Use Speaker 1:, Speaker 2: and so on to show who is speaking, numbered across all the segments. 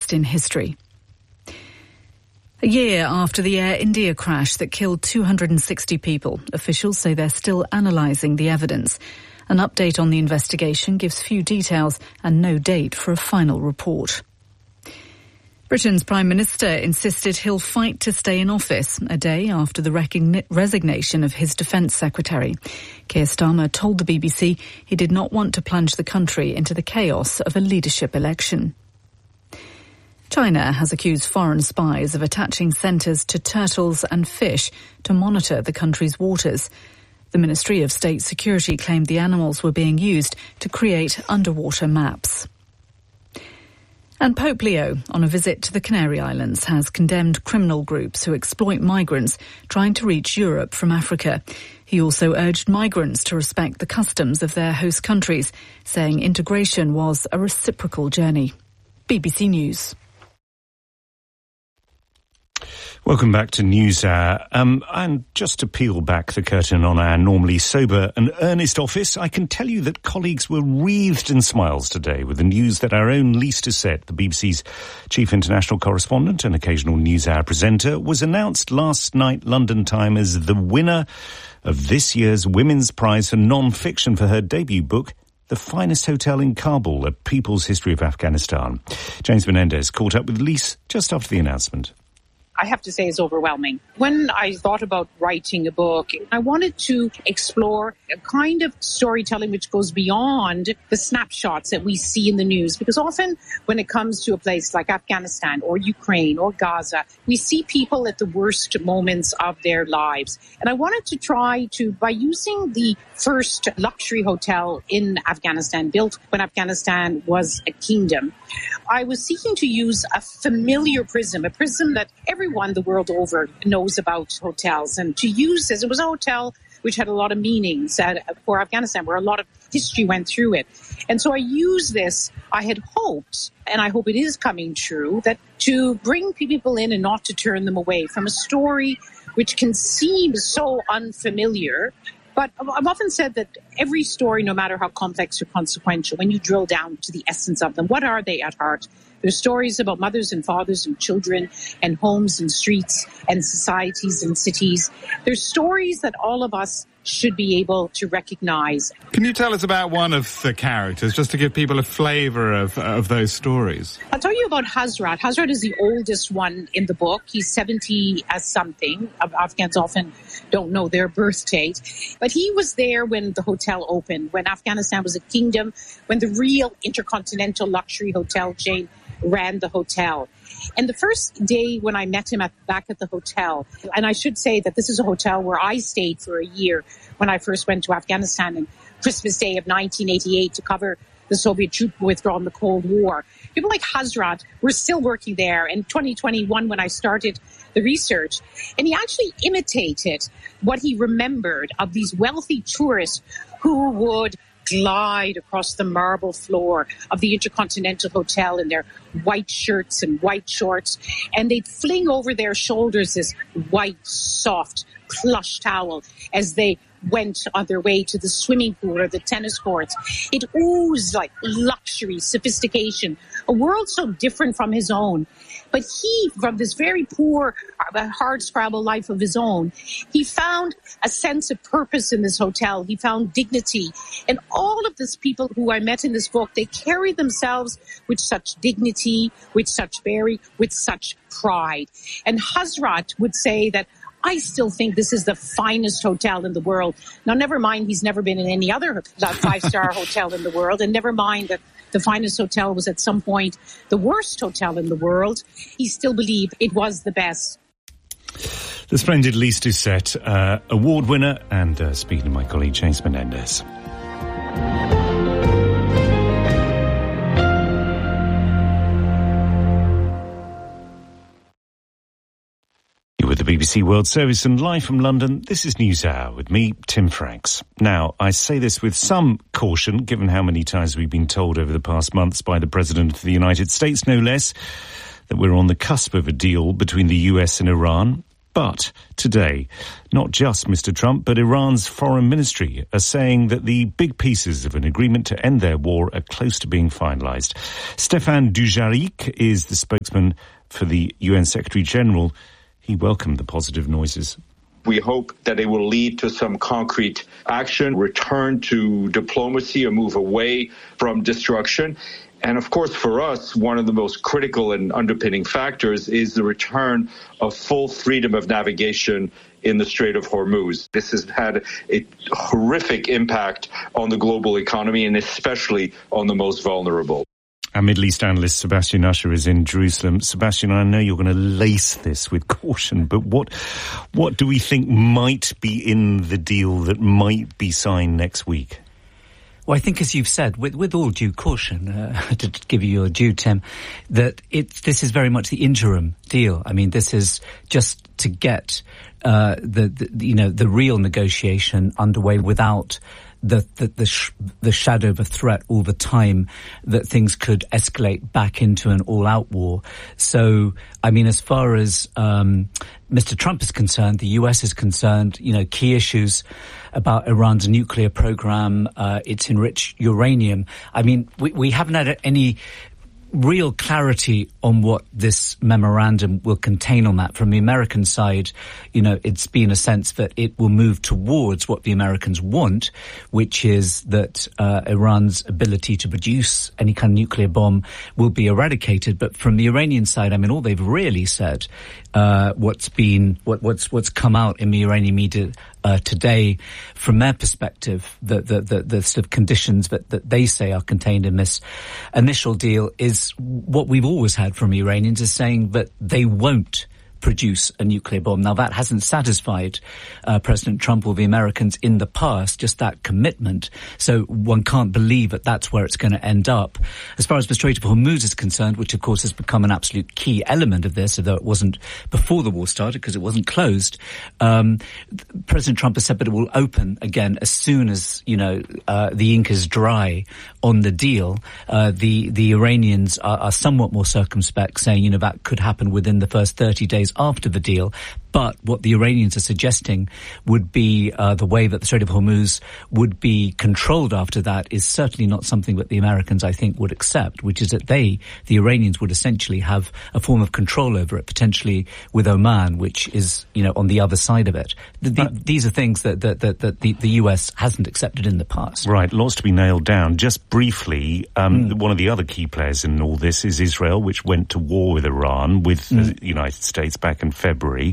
Speaker 1: biggest in history. A year after the Air India crash that killed 260 people, officials say they're still analysing the evidence. An update on the investigation gives few details and no date for a final report. Britain's Prime Minister insisted he'll fight to stay in office a day after the resignation of his Defence Secretary. Keir Starmer told the BBC he did not want to plunge the country into the chaos of a leadership election. China has accused foreign spies of attaching sensors to turtles and fish to monitor the country's waters. The Ministry of State Security claimed the animals were being used to create underwater maps. And Pope Leo, on a visit to the Canary Islands, has condemned criminal groups who exploit migrants trying to reach Europe from Africa. He also urged migrants to respect the customs of their host countries, saying integration was a reciprocal journey. BBC News.
Speaker 2: Welcome back to NewsHour. And just to peel back the curtain on our normally sober and earnest office, I can tell you that colleagues were wreathed in smiles today with the news that our own Lise Doucette, the BBC's chief international correspondent and occasional NewsHour presenter, was announced last night London time as the winner of this year's Women's Prize for Non-Fiction for her debut book, The Finest Hotel in Kabul, A People's History of Afghanistan. James Menendez caught up with Lise just after the announcement.
Speaker 3: I have to say is overwhelming. When I thought about writing a book, I wanted to explore a kind of storytelling which goes beyond the snapshots that we see in the news. Because often when it comes to a place like Afghanistan or Ukraine or Gaza, we see people at the worst moments of their lives. And I wanted to try to, by using the first luxury hotel in Afghanistan, built when Afghanistan was a kingdom, I was seeking to use a familiar prism, a prism that everyone the world over knows about hotels, and to use this. It was a hotel which had a lot of meanings for Afghanistan, where a lot of history went through it. And so I used this. I had hoped, and I hope it is coming true, that to bring people in and not to turn them away from a story which can seem so unfamiliar. But I've often said that every story, no matter how complex or consequential, when you drill down to the essence of them, what are they at heart? They're stories about mothers and fathers and children and homes and streets and societies and cities. They're stories that all of us should be able to recognize.
Speaker 4: Can you tell us about one of the characters, just to give people a flavour of those stories?
Speaker 3: I'll tell you about Hazrat. Hazrat is the oldest one in the book. He's 70 as something. Afghans often don't know their birth date. But he was there when the hotel opened, when Afghanistan was a kingdom, when the real intercontinental luxury hotel chain ran the hotel. And the first day when I met him back at the hotel, and I should say that this is a hotel where I stayed for a year when I first went to Afghanistan on Christmas Day of 1988 to cover the Soviet troop withdrawal in the Cold War. People like Hazrat were still working there in 2021 when I started the research. And he actually imitated what he remembered of these wealthy tourists who would glide across the marble floor of the Intercontinental Hotel in their white shirts and white shorts, and they'd fling over their shoulders this white, soft, plush towel as they went on their way to the swimming pool or the tennis courts. It oozed like luxury, sophistication, a world so different from his own. But he, from this very poor, hard-scrabble life of his own, he found a sense of purpose in this hotel. He found dignity. And all of these people who I met in this book, they carry themselves with such dignity, with such pride. And Hazrat would say that, I still think this is the finest hotel in the world. Now, never mind, he's never been in any other five-star hotel in the world, and never mind that the finest hotel was at some point the worst hotel in the world. He still believed it was the best.
Speaker 2: The splendid Lise Doucette, award winner, and speaking to my colleague James Menendez. With the BBC World Service and live from London, this is NewsHour with me, Tim Franks. Now, I say this with some caution, given how many times we've been told over the past months by the President of the United States, no less, that we're on the cusp of a deal between the US and Iran. But today, not just Mr. Trump, but Iran's foreign ministry are saying that the big pieces of an agreement to end their war are close to being finalised. Stéphane Dujarric is the spokesman for the UN Secretary-General. He welcomed the positive noises.
Speaker 5: We hope that it will lead to some concrete action, return to diplomacy, a move away from destruction. And of course, for us, one of the most critical and underpinning factors is the return of full freedom of navigation in the Strait of Hormuz. This has had a horrific impact on the global economy and especially on the most vulnerable.
Speaker 2: Our Middle East analyst, Sebastian Usher, is in Jerusalem. Sebastian, I know you're going to lace this with caution, but what do we think might be in the deal that might be signed next week?
Speaker 6: Well, I think, as you've said, with all due caution, to give you your due, Tim, that this is very much the interim deal. I mean, this is just to get the real negotiation underway without the shadow of a threat all the time that things could escalate back into an all-out war. So, I mean, as far as Mr. Trump is concerned, the US is concerned, key issues about Iran's nuclear program, its enriched uranium. I mean, we haven't had any real clarity on what this memorandum will contain on that. From the American side, it's been a sense that it will move towards what the Americans want, which is that Iran's ability to produce any kind of nuclear bomb will be eradicated. But from the Iranian side, I mean, all they've really said, what's come out in the Iranian media today, from their perspective, the sort of conditions that they say are contained in this initial deal is what we've always had from Iranians, is saying that they won't produce a nuclear bomb. Now, that hasn't satisfied President Trump or the Americans in the past, just that commitment. So one can't believe that that's where it's going to end up. As far as the Strait of Hormuz is concerned, which of course has become an absolute key element of this, although it wasn't before the war started because it wasn't closed, President Trump has said that it will open again as soon as, the ink is dry on the deal. The Iranians are somewhat more circumspect, saying, that could happen within the first 30 days after the deal. But what the Iranians are suggesting would be the way that the Strait of Hormuz would be controlled after that is certainly not something that the Americans, I think, would accept, which is that the Iranians would essentially have a form of control over it, potentially with Oman, which is, on the other side of it. These are things that the US hasn't accepted in the past.
Speaker 2: Right, lots to be nailed down. Just briefly, one of the other key players in all this is Israel, which went to war with Iran, with the United States back in February.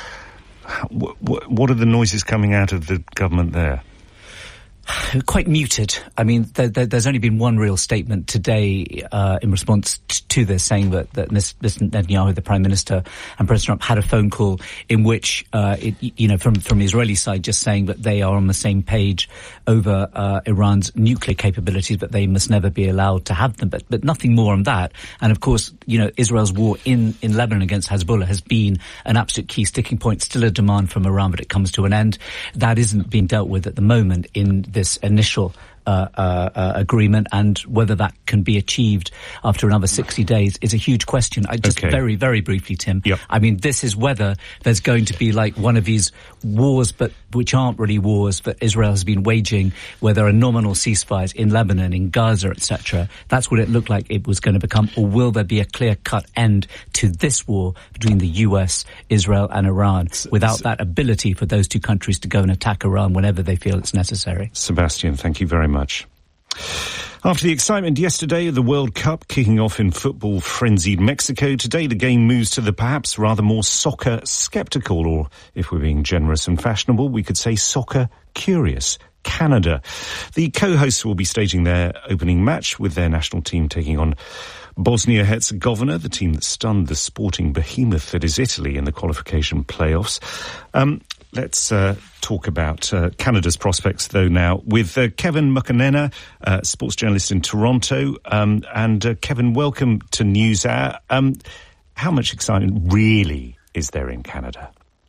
Speaker 2: What are the noises coming out of the government there?
Speaker 6: Quite muted. I mean, there's only been one real statement today in response to this, saying that Mr. Netanyahu, the Prime Minister, and President Trump had a phone call in which, from the Israeli side, just saying that they are on the same page over Iran's nuclear capabilities, but they must never be allowed to have them. But nothing more on that. And of course, Israel's war in Lebanon against Hezbollah has been an absolute key sticking point. Still a demand from Iran, but it comes to an end. That isn't being dealt with at the moment in this initial agreement, and whether that can be achieved after another 60 days is a huge question. Very, very briefly, Tim.
Speaker 2: Yep.
Speaker 6: I mean, this is whether there's going to be like one of these wars, but which aren't really wars, that Israel has been waging, where there are nominal ceasefires in Lebanon, in Gaza, etc. That's what it looked like it was going to become. Or will there be a clear-cut end to this war between the US, Israel and Iran, without that ability for those two countries to go and attack Iran whenever they feel it's necessary?
Speaker 2: Sebastian, thank you very much. After the excitement yesterday of the World Cup kicking off in football-frenzied Mexico, today the game moves to the perhaps rather more soccer-skeptical, or if we're being generous and fashionable, we could say soccer-curious Canada. The co-hosts will be staging their opening match with their national team taking on Bosnia-Herzegovina, the team that stunned the sporting behemoth that is Italy in the qualification playoffs. Let's talk about Canada's prospects, though, now, with Kevin Mukanena, sports journalist in Toronto. And Kevin, welcome to NewsHour. How much excitement really is there in Canada?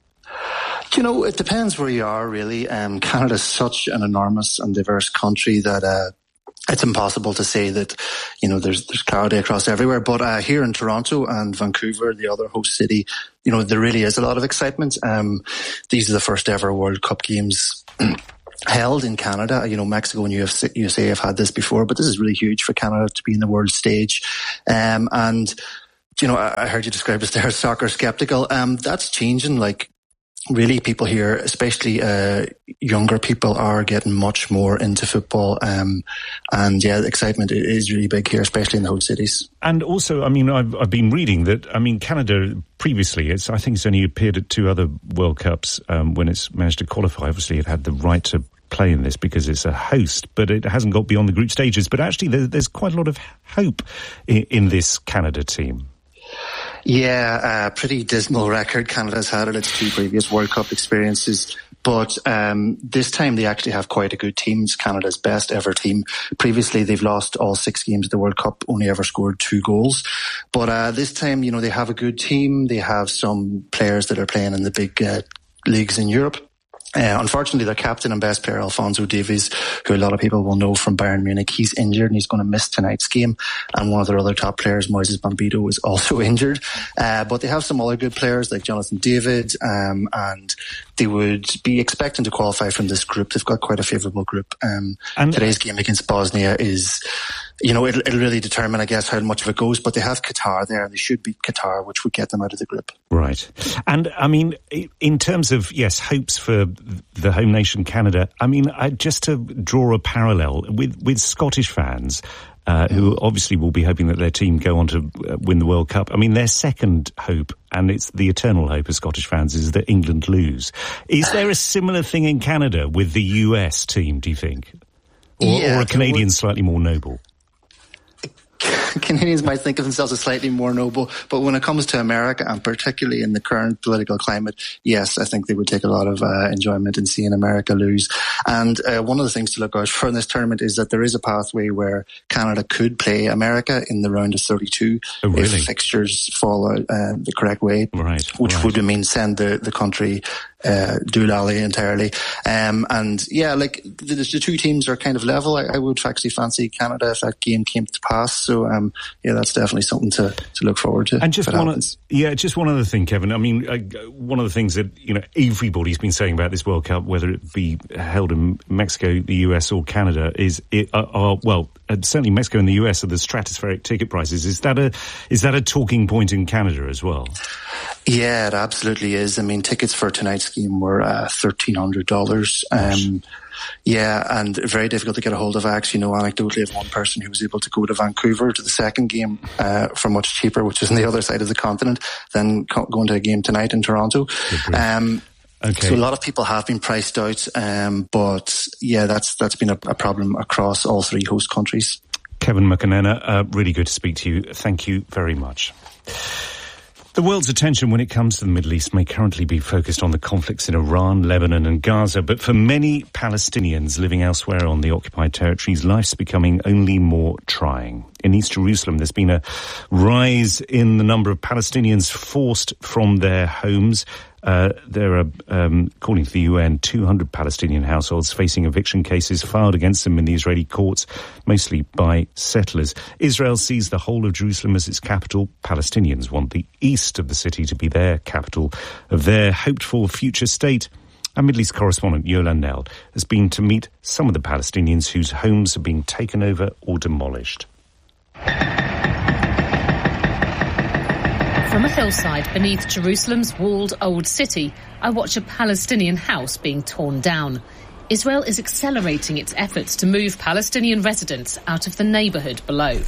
Speaker 7: It depends where you are, really. Canada is such an enormous and diverse country that it's impossible to say that, there's clarity across everywhere. But here in Toronto and Vancouver, the other host city, there really is a lot of excitement. These are the first ever World Cup games held in Canada. Mexico and USA have had this before, but this is really huge for Canada to be in the world stage. And I heard you describe us there as soccer skeptical. That's changing. Really, people here, especially younger people, are getting much more into football. And the excitement is really big here, especially in the host cities.
Speaker 2: And also, I've been reading that, Canada previously, I think it's only appeared at 2 other World Cups when it's managed to qualify. Obviously, it had the right to play in this because it's a host, but it hasn't got beyond the group stages. But actually, there's quite a lot of hope in this Canada team.
Speaker 7: Yeah, pretty dismal record Canada's had at its 2 previous World Cup experiences. But this time they actually have quite a good team. It's Canada's best ever team. Previously, they've lost all 6 games of the World Cup, only ever scored 2 goals. But this time, they have a good team. They have some players that are playing in the big leagues in Europe. Unfortunately, their captain and best player, Alphonso Davies, who a lot of people will know from Bayern Munich, he's injured and he's going to miss tonight's game. And one of their other top players, Moises Bombito, is also injured. But they have some other good players like Jonathan David, and they would be expecting to qualify from this group. They've got quite a favourable group. And today's game against Bosnia is, it'll really determine, I guess, how much of it goes. But they have Qatar there, and they should beat Qatar, which would get them out of the group.
Speaker 2: Right. And, in terms of, hopes for the home nation Canada, just to draw a parallel with Scottish fans, who obviously will be hoping that their team go on to win the World Cup. Their second hope, and it's the eternal hope of Scottish fans, is that England lose. Is there a similar thing in Canada with the US team, do you think? Or are Canadians slightly more noble?
Speaker 7: Canadians might think of themselves as slightly more noble, but when it comes to America, and particularly in the current political climate, yes, I think they would take a lot of enjoyment in seeing America lose. And one of the things to look out for in this tournament is that there is a pathway where Canada could play America in the round of 32 if fixtures fall out the correct way, which would mean send the country doolally entirely. The 2 teams are kind of level. I would actually fancy Canada if that game came to pass. So, that's definitely something to look forward to.
Speaker 2: And just one other thing, Kevin. One of the things that, everybody's been saying about this World Cup, whether it be held in Mexico, the US or Canada, is certainly Mexico and the US are the stratospheric ticket prices. Is that a talking point in Canada as well?
Speaker 7: Yeah, it absolutely is. Tickets for tonight's game were $1,300. And very difficult to get a hold of. I actually know anecdotally of one person who was able to go to Vancouver to the second game for much cheaper, which is on the other side of the continent, than going to a game tonight in Toronto. So a lot of people have been priced out, but that's been a problem across all 3 host countries.
Speaker 2: Kevin McEnena, really good to speak to you. Thank you very much. The world's attention when it comes to the Middle East may currently be focused on the conflicts in Iran, Lebanon and Gaza, but for many Palestinians living elsewhere on the occupied territories, life's becoming only more trying. In East Jerusalem, there's been a rise in the number of Palestinians forced from their homes. There are, according to the UN, 200 Palestinian households facing eviction cases filed against them in the Israeli courts, mostly by settlers. Israel sees the whole of Jerusalem as its capital. Palestinians want the east of the city to be their capital of their hoped-for future state. Our Middle East correspondent, Yolan Nell, has been to meet some of the Palestinians whose homes are being taken over or demolished.
Speaker 8: From a hillside beneath Jerusalem's walled old city, I watch a Palestinian house being torn down. Israel is accelerating its efforts to move Palestinian residents out of the neighbourhood below.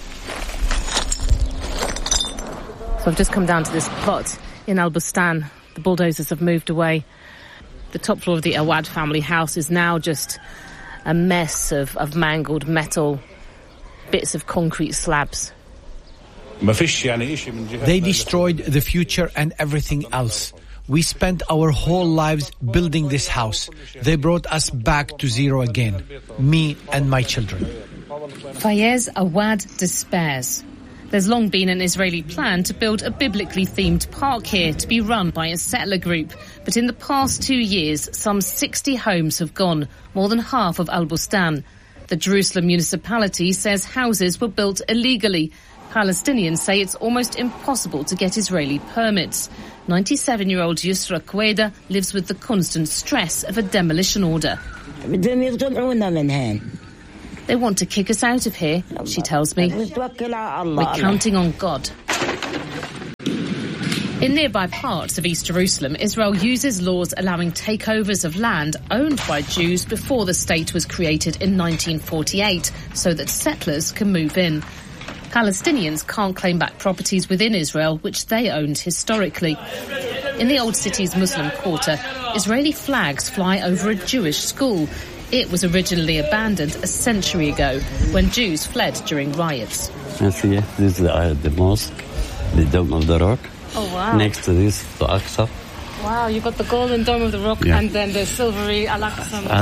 Speaker 8: So I've just come down to this plot in Al Bustan. The bulldozers have moved away. The top floor of the Awad family house is now just a mess of mangled metal, bits of concrete slabs.
Speaker 9: They destroyed the future and everything else. We spent our whole lives building this house. They brought us back to zero again, me and my children.
Speaker 8: Fayez Awad despairs. There's long been an Israeli plan to build a biblically themed park here to be run by a settler group. But in the past 2 years, some 60 homes have gone, more than half of Al Bustan. The Jerusalem municipality says houses were built illegally. Palestinians say it's almost impossible to get Israeli permits. 97-year-old Yusra Queda lives with the constant stress of a demolition order. They want to kick us out of here, she tells me. We're counting on God. In nearby parts of East Jerusalem, Israel uses laws allowing takeovers of land owned by Jews before the state was created in 1948 so that settlers can move in. Palestinians can't claim back properties within Israel which they owned historically. In the old city's Muslim quarter, Israeli flags fly over a Jewish school. It was originally abandoned a century ago when Jews fled during riots.
Speaker 10: This is the mosque, the Dome of the Rock.
Speaker 8: Oh, wow.
Speaker 10: Next to this, the Aqsa.
Speaker 8: Wow, you've got the golden Dome of the Rock and then the silvery Al-Aqsa.